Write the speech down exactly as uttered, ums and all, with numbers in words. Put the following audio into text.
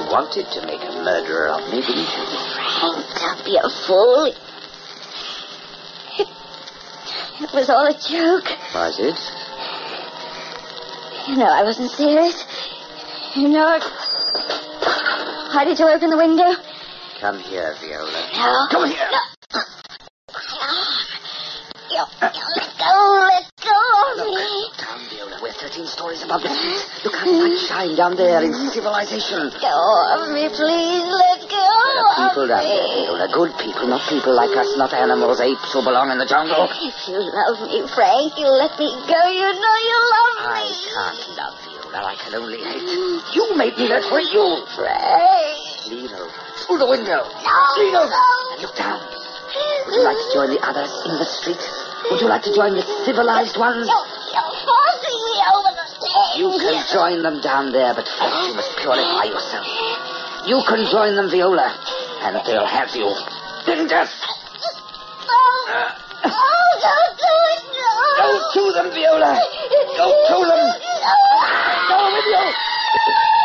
wanted to make a murderer of me, didn't you? Frank, don't be a fool. It, it was all a joke. Was it? You know I wasn't serious. You know it. Why did you open the window? Come here, Viola. No. Come here. No. You, you let go, let go of Look, me. down, Viola. We're thirteen stories above the street. Look how the light shine down there in civilization. Let go of me, please. Let go There are people of down me. there, Viola. Good people, not people like us, not animals, apes who belong in the jungle. If you love me, Frank, you let me go. You know you love I me. can't love Viola. I can only hate. You made me that way, you. Frank. Lean over. Through the window. No, Lean over. no. And look down. Would you like to join the others in the street? Would you like to join the civilized ones? You, you're forcing me over the thing. You can join them down there, but first you must purify yourself. You can join them, Viola, and they'll have you. In death. No. Oh, don't do it. No. Go to them, Viola. Go to them. No. Go with you.